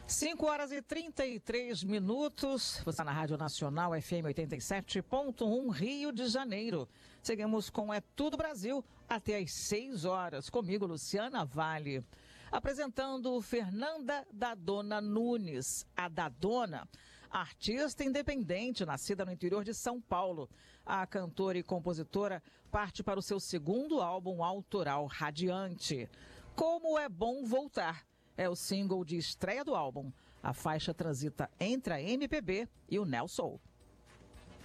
5h33. Você está na Rádio Nacional FM 87.1 Rio de Janeiro. Seguimos com É Tudo Brasil até às 6 horas. Comigo, Luciana Vale. Apresentando Fernanda Dadona Nunes, a Dadona, artista independente, nascida no interior de São Paulo. A cantora e compositora parte para o seu segundo álbum autoral, Radiante. Como é bom voltar. É o single de estreia do álbum. A faixa transita entre a MPB e o neo soul.